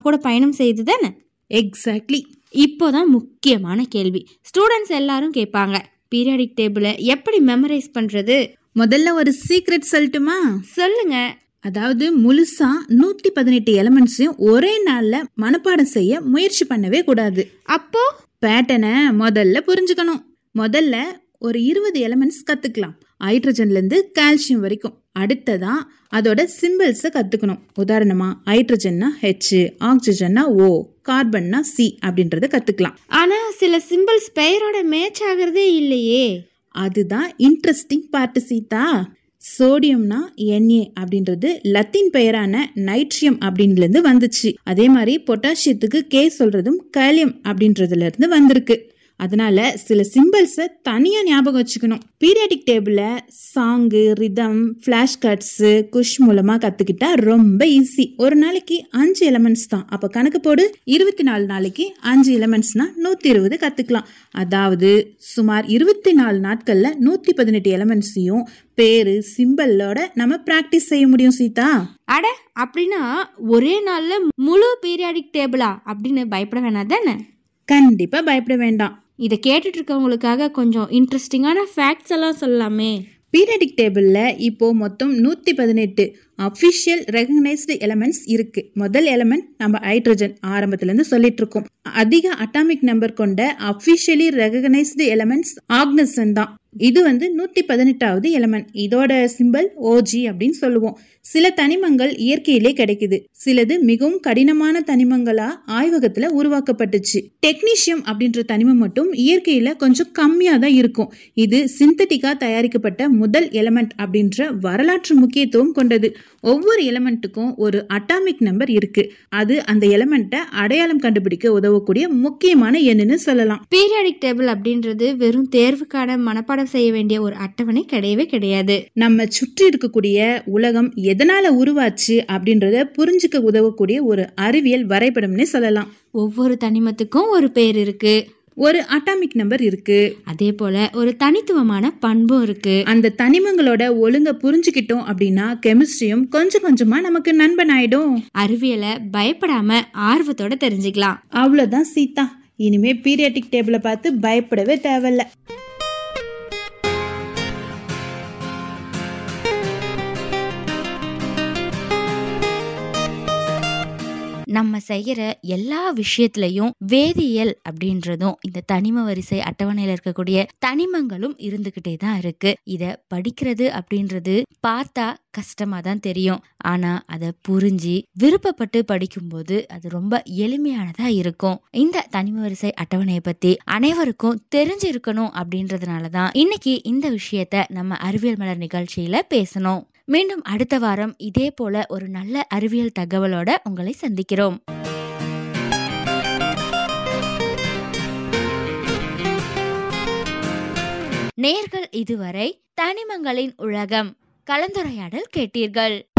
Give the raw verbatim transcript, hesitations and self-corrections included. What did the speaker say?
கூட பயணம் செய்யுது தானே? எக்ஸாக்ட்லி. இப்போதான் முக்கியமான கேள்வி ஸ்டூடெண்ட்ஸ் எல்லாரும் கேட்பாங்க, பீரியாடிக் டேபிளை எப்படி மெமரைஸ் பண்றது? முதல்ல ஒரு சீக்ரெட் சொல்லட்டுமா? சொல்லுங்க. அதாவது முழுசா நூத்தி பதினெட்டு எலிமெண்ட்ஸையும் ஒரே நாள்ல மனப்பாடம் செய்ய முயற்சி பண்ணவே கூடாது. அப்போ பேட்டர்னை முதல்ல புரிஞ்சுக்கணும். முதல்ல ஒரு இருபது எலிமெண்ட்ஸ் கத்துக்கலாம், ஹைட்ரஜன்ல இருந்து கால்சியம் வரைக்கும். அடுத்ததா அதோட சிம்பிள்ஸை கத்துக்கணும். உதாரணமா ஹைட்ரஜன்னா ஹெச், ஆக்சிஜன்னா ஓ, கார்பன்னா சி அப்படின்றத கத்துக்கலாம். ஆனா சில சிம்பிள்ஸ் பெயரோட மேட்ச் ஆகிறதே இல்லையே. அதுதான் இன்ட்ரெஸ்டிங் பார்ட் சீதா. சோடியம்னா என்ஏ அப்படின்றது லத்தீன் பெயரான நைட்ரியம் அப்படின்றது வந்துச்சு. அதே மாதிரி பொட்டாசியத்துக்கு கே சொல்றதும் காலியம் அப்படின்றதுல இருந்து வந்திருக்கு. அதனால சில சிம்பிள்ஸை தனியா ஞாபகம் வச்சுக்கணும். Periodic டேபிள song, rhythm, flash cuts, Kush மூலமா கத்துக்கிட்டா ரொம்ப ஈஸி. ஒரு நாளைக்கு அஞ்சு எலிமெண்ட்ஸ் தான். அப்ப கணக்கு போடு, இருபத்தி நாலு நாளைக்கு அஞ்சு எலிமெண்ட்ஸ்னா நூத்தி இருபது கத்துக்கலாம். அதாவது சுமார் இருபத்தி நாலு நாட்கள்ல நூத்தி பதினெட்டு எலிமெண்ட்ஸையும் பேரு சிம்பிளோட நம்ம பிராக்டிஸ் செய்ய முடியும் சீதா. அட, அப்படின்னா ஒரே நாள்ல முழு பீரியாடிக் டேபிளா அப்படின்னு பயப்பட வேணாம் தானே? கண்டிப்பா பயப்பட வேண்டாம். இதை கேட்டுட்டு இருக்கவங்களுக்காக கொஞ்சம் இன்ட்ரெஸ்டிங்கான ஃபேக்ட்ஸ் எல்லாம் சொல்லலாமே. பீரியாடிக் டேபிள்ல இப்போ மொத்தம் நூத்தி பதினெட்டு அபிஷியல் ரெகக்னைஸ்டு எலிமெண்ட்ஸ் இருக்கு. முதல் எலிமெண்ட் நம்ம ஹைட்ரஜன் ஆரம்பத்துல இருந்து சொல்லிட்டு இருக்கோம். அதிக அட்டாமிக் நம்பர் கொண்ட அபிஷியலி ரெகக்னைஸ்டு எலிமெண்ட்ஸ் ஆக்னசன் தான். இது வந்து நூத்தி பதினெட்டாவது எலிமெண்ட். இதோட சிம்பிள் ஓஜி அப்படின்னு சொல்லுவோம். சில தனிமங்கள் இயற்கையிலே கிடைக்குது, சிலது மிகவும் கடினமான தனிமங்களா ஆய்வகத்துல உருவாக்கப்பட்டுச்சு. டெக்னீசியம் அப்படின்ற தனிமம் மட்டும் இயற்கையில கொஞ்சம் கம்மியா தான் இருக்கும். இது சிந்தட்டிக்கா தயாரிக்கப்பட்ட முதல் எலிமெண்ட் அப்படின்ற வரலாற்று முக்கியத்துவம் கொண்டது. ஒவ்வொரு எலிமெண்ட்டுக்கும் ஒரு அட்டாமிக் நம்பர் இருக்கு. அது அந்த எலிமெண்ட்டை அடையாளம் கண்டுபிடிக்க உதவக்கூடிய முக்கியமான எண்ணுன்னு சொல்லலாம். பீரியாடிக் டேபிள் அப்படின்றது வெறும் தேர்வுக்கான மனப்பாடம் செய்ய வேண்டிய ஒரு அட்டவணை கிடையவே கிடையாது. நம்ம சுற்றி இருக்கக்கூடிய உலகம் எதனால உருவாச்சு அப்படின்றத புரிஞ்சுக்க உதவக்கூடிய ஒரு அறிவியல் வரைபடம்னே சொல்லலாம். ஒவ்வொரு தனிமத்துக்கும் ஒரு பேர் இருக்கு, ஒரு அட்டாமிக் நம்பர் இருக்கு, அதே போல ஒரு தனித்துவமான பண்பும் இருக்கு. அந்த தனிமங்களோட ஒழுங்க புரிஞ்சுக்கிட்டோம் அப்படின்னா கெமிஸ்ட்ரியும் கொஞ்சம் கொஞ்சமா நமக்கு நண்பன் ஆயிடும். அறிவியலை பயப்படாம ஆர்வத்தோட தெரிஞ்சுக்கலாம். அவ்வளவுதான் சீதா. இனிமே பீரியாடிக் டேபிளை பார்த்து பயப்படவே தேவையில்ல. நம்ம செய்யற எல்லா விஷயத்திலையும் வேதியியல் அப்படின்றதும் இந்த தனிம வரிசை அட்டவணையில இருக்கக்கூடிய தனிமங்களும் இருந்துகிட்டே தான் இருக்கு. இத படிக்கிறது அப்படின்றது பார்த்தா கஷ்டமா தான் தெரியும். ஆனா அதை புரிஞ்சு விருப்பப்பட்டு படிக்கும்போது அது ரொம்ப எளிமையானதா இருக்கும். இந்த தனிம வரிசை அட்டவணையை பத்தி அனைவருக்கும் தெரிஞ்சிருக்கணும் அப்படின்றதுனாலதான் இன்னைக்கு இந்த விஷயத்த நம்ம அறிவியல் மலர் நிகழ்ச்சியில பேசணும். மீண்டும் அடுத்த வாரம் இதே போல ஒரு நல்ல அறிவியல் தகவலோட உங்களை சந்திக்கிறோம். நேர்கள் இதுவரை தனிமங்களின் உலகம் கலந்துரையாடல் கேட்டீர்கள்.